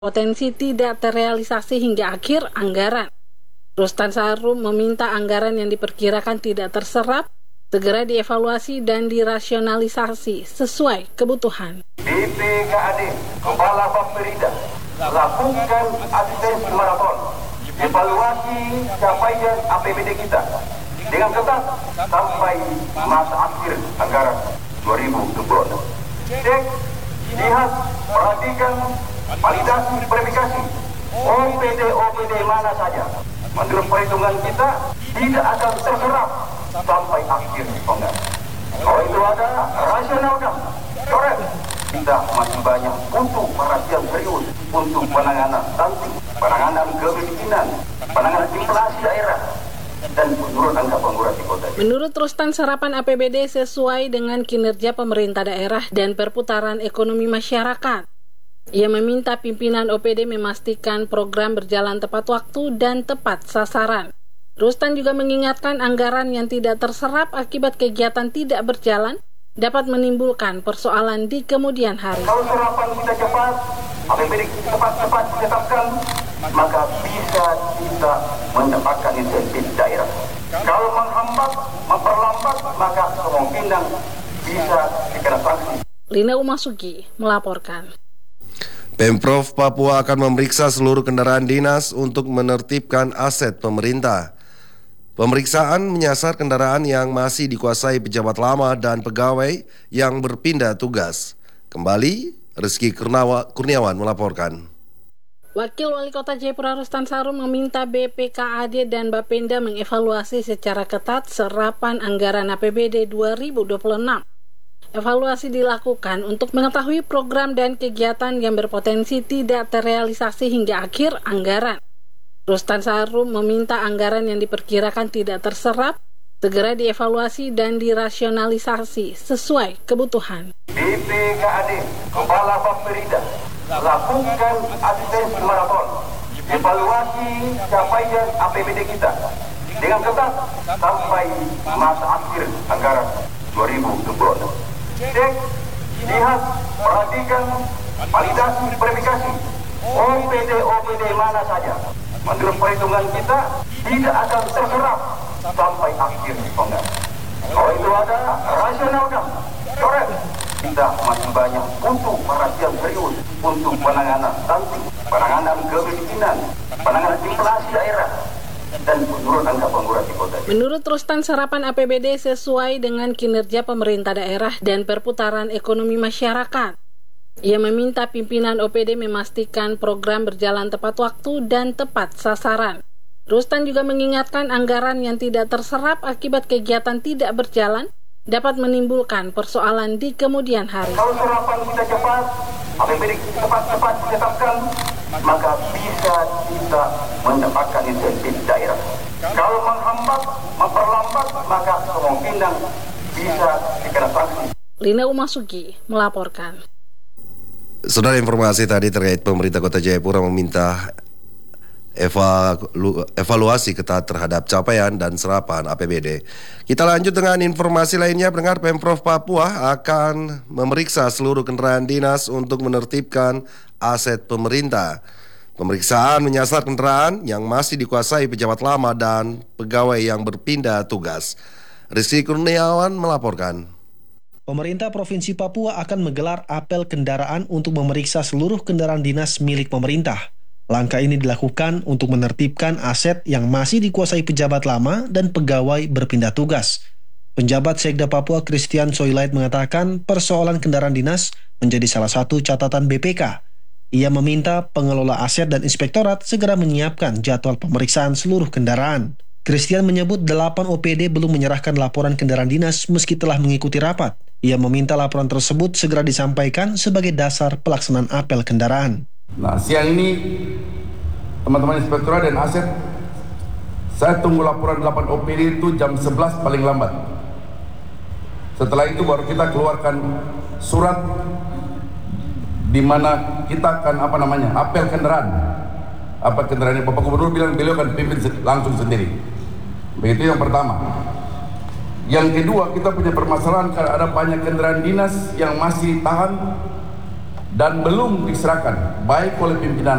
potensi tidak terrealisasi hingga akhir anggaran. Rustan Sarum meminta anggaran yang diperkirakan tidak terserap segera dievaluasi dan dirasionalisasi sesuai kebutuhan. BPKAD, Kepala Bapperida, lakukan asistensi maraton, evaluasi capaian APBD kita dengan ketat sampai masa akhir anggaran 2026. Cek, lihat, perhatikan, validasi, verifikasi OPD mana saja. Menurut perhitungan kita tidak akan terserap sampai akhir anggaran. Kalau itu ada, rasionalkan, coret. Kita masih banyak untuk perhatian serius untuk penanganan stunting, penanganan kemiskinan, penanganan inflasi daerah, dan menurut angka pengangguran di kota. Menurut Rustan, serapan APBD sesuai dengan kinerja pemerintah daerah dan perputaran ekonomi masyarakat. Ia meminta pimpinan OPD memastikan program berjalan tepat waktu dan tepat sasaran. Rustan juga mengingatkan anggaran yang tidak terserap akibat kegiatan tidak berjalan dapat menimbulkan persoalan di kemudian hari. Kalau serapan kita cepat, APBD cepat ditetapkan, maka bisa kita mendapatkan insentif daerah. Kalau menghambat, memperlambat, maka kemungkinan bisa dikena sanksi. Lina Umasugi melaporkan. Pemprov Papua akan memeriksa seluruh kendaraan dinas untuk menertibkan aset pemerintah. Pemeriksaan menyasar kendaraan yang masih dikuasai pejabat lama dan pegawai yang berpindah tugas. Kembali, Rizky Kurniawan melaporkan. Wakil Wali Kota Jayapura Rustan Sarum meminta BPKAD dan Bapenda mengevaluasi secara ketat serapan anggaran APBD 2026. Evaluasi dilakukan untuk mengetahui program dan kegiatan yang berpotensi tidak terrealisasi hingga akhir anggaran. Rustan Sarum meminta anggaran yang diperkirakan tidak terserap segera dievaluasi dan dirasionalisasi sesuai kebutuhan. BPKAD, Kepala Bapperida, lakukan asistensi maraton, evaluasi capaian APBD kita dengan ketat sampai masa akhir anggaran 2026. Cek, lihat, perhatikan, validasi, verifikasi OPD mana saja. Menurut perhitungan kita tidak akan terserap sampai akhir anggaran. Kalau itu ada, rasionalkan, coret. Kita masih banyak untuk perhatian serius untuk penanganan stunting, penanganan kemiskinan, penanganan inflasi daerah, dan menurut angka pengangguran di kota. Menurut Rustan, serapan APBD sesuai dengan kinerja pemerintah daerah dan perputaran ekonomi masyarakat. Ia meminta pimpinan OPD memastikan program berjalan tepat waktu dan tepat sasaran. Rustan juga mengingatkan anggaran yang tidak terserap akibat kegiatan tidak berjalan dapat menimbulkan persoalan di kemudian hari. Kalau serapan kita cepat, APBD cepat ditetapkan, maka bisa kita mendapatkan insentif daerah. Kalau menghambat, memperlambat, maka kemungkinan bisa dikena sanksi. Lina Umasugi melaporkan. Saudara, informasi tadi terkait pemerintah Kota Jayapura meminta evaluasi ketat terhadap capaian dan serapan APBD. Kita lanjut dengan informasi lainnya. Pendengar, Pemprov Papua akan memeriksa seluruh kendaraan dinas untuk menertibkan aset pemerintah. Pemeriksaan menyasar kendaraan yang masih dikuasai pejabat lama dan pegawai yang berpindah tugas. Rizky Kurniawan melaporkan. Pemerintah Provinsi Papua akan menggelar apel kendaraan untuk memeriksa seluruh kendaraan dinas milik pemerintah. Langkah ini dilakukan untuk menertibkan aset yang masih dikuasai pejabat lama dan pegawai berpindah tugas. Penjabat Sekda Papua Christian Soilait mengatakan persoalan kendaraan dinas menjadi salah satu catatan BPK. Ia meminta pengelola aset dan inspektorat segera menyiapkan jadwal pemeriksaan seluruh kendaraan. Christian menyebut 8 OPD belum menyerahkan laporan kendaraan dinas meski telah mengikuti rapat. Ia meminta laporan tersebut segera disampaikan sebagai dasar pelaksanaan apel kendaraan. Nah, siang ini teman-teman inspektorat dan aset, saya tunggu laporan 8 OPD itu jam 11 paling lambat. Setelah itu baru kita keluarkan surat di mana kita akan apel kendaraan. Apa kendaraannya Bapak Gubernur bilang beliau akan pimpin langsung sendiri. Begitu yang pertama. Yang kedua, kita punya permasalahan karena ada banyak kendaraan dinas yang masih tahan dan belum diserahkan. baik oleh pimpinan